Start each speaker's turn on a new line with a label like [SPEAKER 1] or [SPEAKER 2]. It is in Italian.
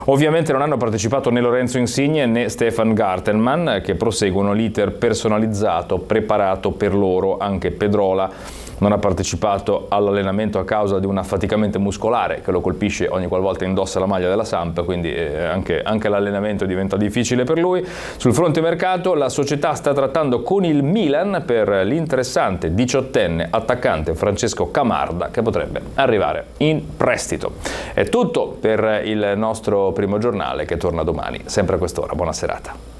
[SPEAKER 1] Ovviamente non hanno partecipato né Lorenzo Insigne né Stefan Gartenmann, che proseguono l'iter personalizzato preparato per loro. Anche Pedrola non ha partecipato all'allenamento a causa di un affaticamento muscolare che lo colpisce ogni qualvolta indossa la maglia della Samp, quindi anche l'allenamento diventa difficile per lui. Sul fronte mercato la società sta trattando con il Milan per l'interessante 18enne attaccante Francesco Camarda, che potrebbe arrivare in prestito. È tutto per il nostro primo giornale, che torna domani, sempre a quest'ora. Buona serata.